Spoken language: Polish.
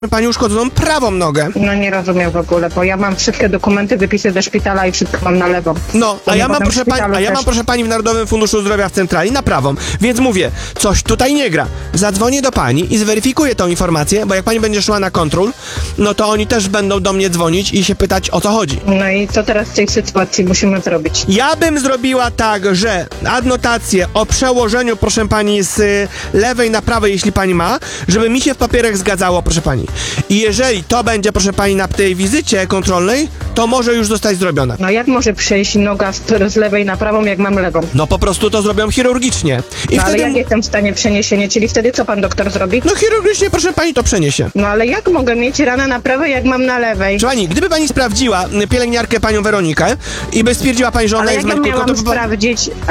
pani uszkodzoną prawą nogę. No nie rozumiem w ogóle, bo ja mam wszystkie dokumenty, wypisy do szpitala i wszystko mam na lewą. No, a ja mam, potem w proszę pani, szpitalu a ja też. mam, proszę pani, w Narodowym Funduszu Zdrowia w centrali na prawą. Więc mówię, coś tutaj nie gra. Zadzwonię do pani i zweryfikuję tą informację, bo jak pani będzie szła na kontrol, no to oni też będą do mnie dzwonić i się pytać, o co chodzi. No i co teraz w tej sytuacji musimy zrobić? Ja bym zrobiła tak, że adnotację o przełożeniu, proszę pani, z lewej na prawej, jeśli pani ma, żeby mi się w papierach zgadzało, proszę pani. I jeżeli to będzie, proszę pani, na tej wizycie kontrolnej, to może już zostać zrobione. No jak może przejść noga z lewej na prawą, jak mam lewą? No po prostu to zrobią chirurgicznie. I No ale wtedy... jak jestem w stanie przeniesienia, czyli wtedy co pan doktor zrobi? No chirurgicznie, proszę pani, to przeniesie. No ale jak mogę mieć ranę na prawej, jak mam na lewej? Proszę pani, gdyby pani sprawdziła pielęgniarkę panią Weronikę i by stwierdziła pani, że ona Ale jest jak ja mężczyzną, miałam to by... sprawdzić,